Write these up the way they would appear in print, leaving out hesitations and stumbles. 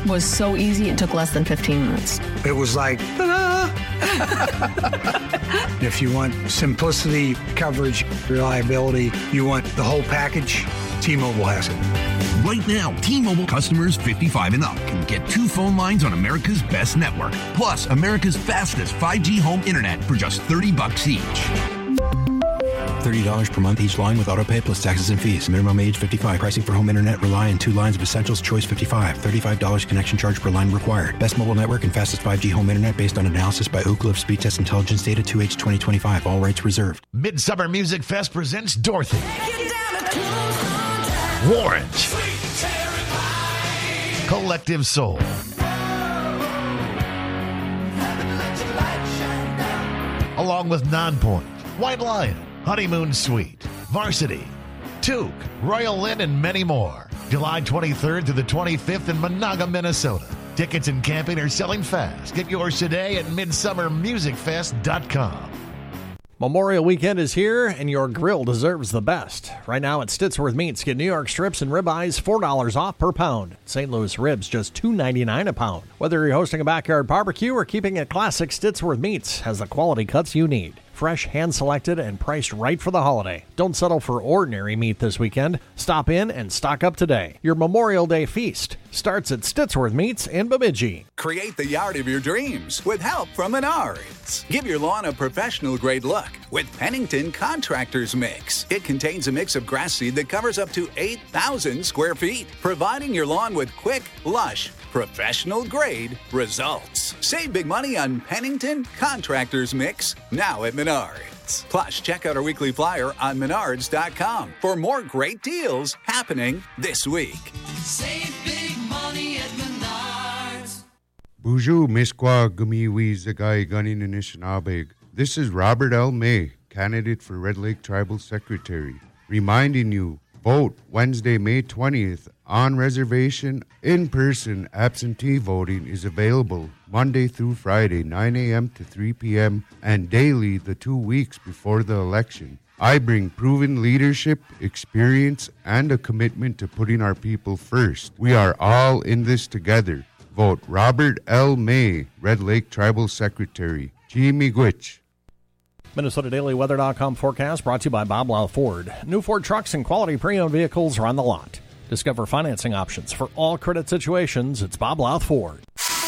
was so easy, it took less than 15 minutes. It was like, ta-da! If you want simplicity, coverage, reliability, you want the whole package, T-Mobile has it. Right now, T-Mobile customers 55 and up can get 2 phone lines on America's best network, plus America's fastest 5G home internet for just $30 each. $30 per month each line with autopay plus taxes and fees. Minimum age 55. Pricing for home internet rely on 2 lines of Essentials Choice 55. $35 connection charge per line required. Best mobile network and fastest 5G home internet based on analysis by Oak Cliff Speed Test Intelligence Data 2H 2025. All rights reserved. Midsummer Music Fest presents Dorothy, Warrant, Collective Soul, along with Nonpoint, White Lion, Honeymoon Suite, Varsity, Toque, Royal Lynn, and many more. July 23rd to the 25th in Monaga, Minnesota. Tickets and camping are selling fast. Get yours today at midsummermusicfest.com. Memorial Weekend is here, and your grill deserves the best. Right now at Stittsworth Meats, get New York strips and ribeyes $4 off per pound. St. Louis ribs just $2.99 a pound. Whether you're hosting a backyard barbecue or keeping it classic, Stittsworth Meats has the quality cuts you need. Fresh, hand-selected, and priced right for the holiday. Don't settle for ordinary meat this weekend. Stop in and stock up today. Your Memorial Day feast starts at Stittsworth Meats in Bemidji. Create the yard of your dreams with help from Menards. Give your lawn a professional-grade look with Pennington Contractors Mix. It contains a mix of grass seed that covers up to 8,000 square feet, providing your lawn with quick, lush, professional-grade results. Save big money on Pennington Contractors Mix now at Menards. Plus, check out our weekly flyer on menards.com for more great deals happening this week. Save big money at Menards. Bonjour, Miskwa Gumiwi Zagai Gunin Anishinabeg. This is Robert L. May, candidate for Red Lake Tribal Secretary, reminding you, vote Wednesday, May 20th. On reservation, in-person absentee voting is available Monday through Friday, 9 a.m. to 3 p.m., and daily the 2 weeks before the election. I bring proven leadership, experience, and a commitment to putting our people first. We are all in this together. Vote Robert L. May, Red Lake Tribal Secretary. Chimigwich. MinnesotaDailyWeather.com forecast brought to you by Bob Lau Ford. New Ford trucks and quality pre-owned vehicles are on the lot. Discover financing options for all credit situations. It's Bob Louth Ford.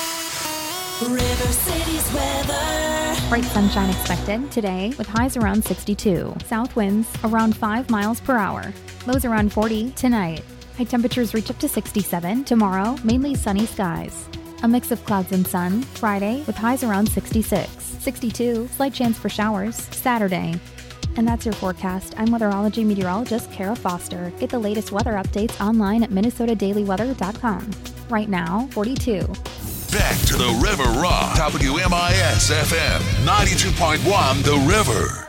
River City's weather. Bright sunshine expected today with highs around 62. South winds around 5 miles per hour. Lows around 40 tonight. High temperatures reach up to 67. Tomorrow, mainly sunny skies. A mix of clouds and sun. Friday with highs around 66. 62, slight chance for showers. Saturday. And that's your forecast. I'm weatherology meteorologist Kara Foster. Get the latest weather updates online at MinnesotaDailyWeather.com. Right now, 42. Back to the River Rock. WMIS FM 92.1 The River.